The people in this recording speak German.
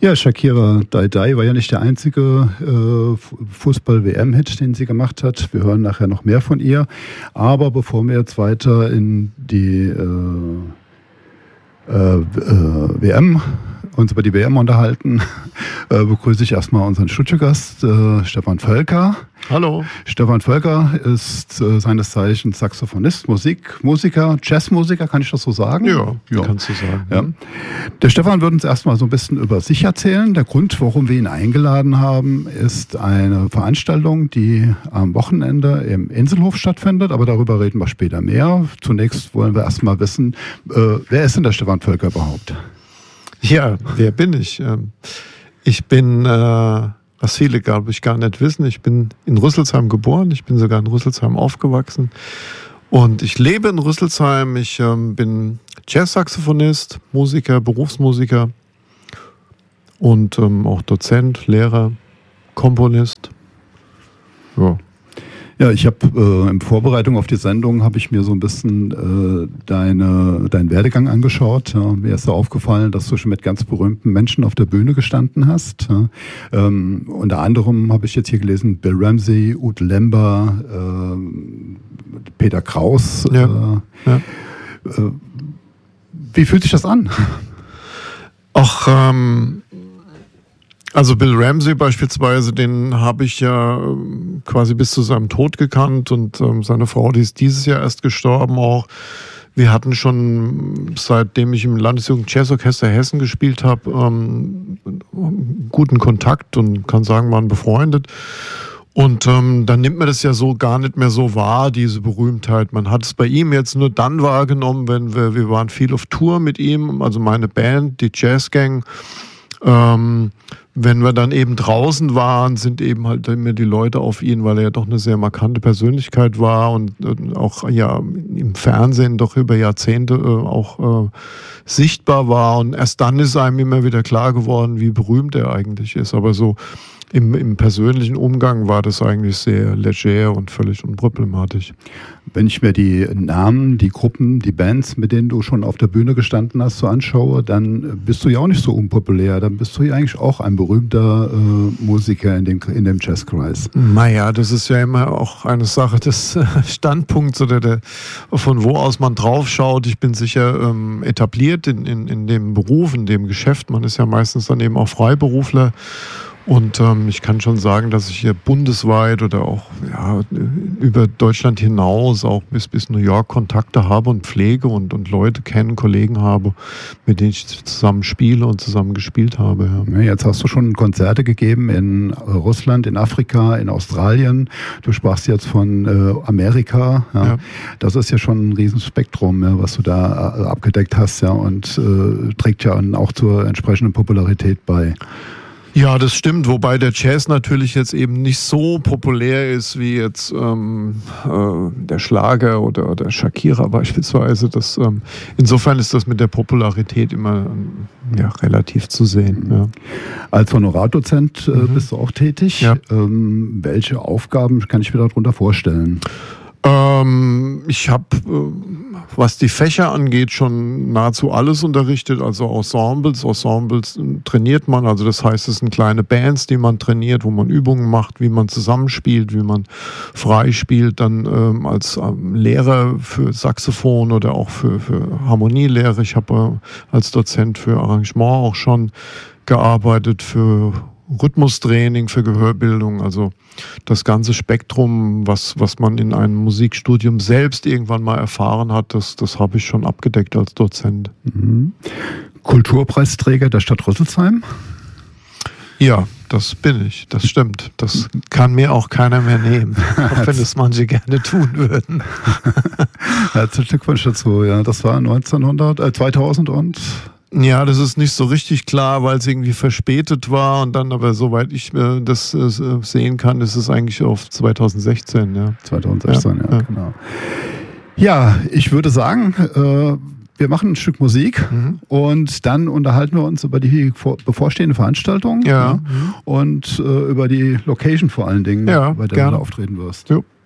Ja, Shakira Die Die war ja nicht der einzige Fußball-WM-Hit, den sie gemacht hat. Wir hören nachher noch mehr von ihr. Aber bevor wir jetzt weiter in die uns über die WM unterhalten, begrüße ich erstmal unseren Studiogast, Stefan Völker. Hallo. Stefan Völker ist seines Zeichens Saxophonist, Musiker, Jazzmusiker, kann ich das so sagen? Ja. Kannst du sagen. Ja. Der Stefan wird uns erstmal so ein bisschen über sich erzählen. Der Grund, warum wir ihn eingeladen haben, ist eine Veranstaltung, die am Wochenende im Inselhof stattfindet, aber darüber reden wir später mehr. Zunächst wollen wir erstmal wissen, wer ist denn der Stefan Völker überhaupt? Ja, wer bin ich? Ich bin, was viele, glaube ich, gar nicht wissen, ich bin in Rüsselsheim geboren, ich bin sogar in Rüsselsheim aufgewachsen und ich lebe in Rüsselsheim. Ich bin Jazzsaxophonist, Musiker, Berufsmusiker und auch Dozent, Lehrer, Komponist. Ja. Ja, ich habe in Vorbereitung auf die Sendung habe ich mir so ein bisschen deinen Werdegang angeschaut. Ja. Mir ist da aufgefallen, dass du schon mit ganz berühmten Menschen auf der Bühne gestanden hast. Ja. Unter anderem habe ich jetzt hier gelesen, Bill Ramsey, Ute Lember, Peter Kraus. Ja. Wie fühlt sich das an? Ach, also Bill Ramsey beispielsweise, den habe ich ja quasi bis zu seinem Tod gekannt und seine Frau, die ist dieses Jahr erst gestorben auch. Wir hatten schon, seitdem ich im Landesjugend Jazzorchester Hessen gespielt habe, guten Kontakt und kann sagen, waren befreundet. Und dann nimmt man das ja so gar nicht mehr so wahr, diese Berühmtheit. Man hat es bei ihm jetzt nur dann wahrgenommen, wenn wir waren viel auf Tour mit ihm, also meine Band, die Jazzgang. Wenn wir dann eben draußen waren, sind eben halt immer die Leute auf ihn, weil er ja doch eine sehr markante Persönlichkeit war und auch ja im Fernsehen doch über Jahrzehnte auch sichtbar war. Und erst dann ist einem immer wieder klar geworden, wie berühmt er eigentlich ist. Aber so im persönlichen Umgang war das eigentlich sehr leger und völlig unproblematisch. Wenn ich mir die Namen, die Gruppen, die Bands, mit denen du schon auf der Bühne gestanden hast, so anschaue, dann bist du ja auch nicht so unpopulär. Dann bist du ja eigentlich auch ein berühmter Musiker in dem Jazzkreis. Naja, das ist ja immer auch eine Sache des Standpunkts oder von wo aus man drauf schaut. Ich bin sicher etabliert in dem Beruf, in dem Geschäft. Man ist ja meistens dann eben auch Freiberufler. Und ich kann schon sagen, dass ich hier bundesweit oder auch über Deutschland hinaus auch bis New York Kontakte habe und pflege und Leute kennen, Kollegen habe, mit denen ich zusammen spiele und zusammen gespielt habe. Ja. Ja, jetzt hast du schon Konzerte gegeben in Russland, in Afrika, in Australien. Du sprachst jetzt von Amerika. Ja. Ja. Das ist ja schon ein Riesenspektrum, ja, was du da abgedeckt hast, ja, und trägt ja auch zur entsprechenden Popularität bei. Ja, das stimmt, wobei der Jazz natürlich jetzt eben nicht so populär ist wie jetzt der Schlager oder Shakira beispielsweise. Insofern ist das mit der Popularität immer relativ zu sehen. Ja. Als Honorardozent bist du auch tätig. Ja. Welche Aufgaben kann ich mir darunter vorstellen? Ich habe, was die Fächer angeht, schon nahezu alles unterrichtet, also Ensembles trainiert man, also das heißt, es sind kleine Bands, die man trainiert, wo man Übungen macht, wie man zusammenspielt, wie man frei spielt, dann als Lehrer für Saxophon oder auch für Harmonielehre. Ich habe als Dozent für Arrangement auch schon gearbeitet, für Rhythmustraining, für Gehörbildung, also das ganze Spektrum, was man in einem Musikstudium selbst irgendwann mal erfahren hat, das habe ich schon abgedeckt als Dozent. Mhm. Kulturpreisträger der Stadt Rüsselsheim? Ja, das bin ich, das stimmt. Das kann mir auch keiner mehr nehmen, auch wenn es manche gerne tun würden. Herzlichen Glückwunsch dazu, ja, das war 2000 und... Ja, das ist nicht so richtig klar, weil es irgendwie verspätet war und dann aber soweit ich das sehen kann, ist es eigentlich auf 2016. Ja. 2016, ja, genau. Ja, ich würde sagen, wir machen ein Stück Musik und dann unterhalten wir uns über die bevorstehende Veranstaltung und über die Location vor allen Dingen, bei der du auftreten wirst. Jo.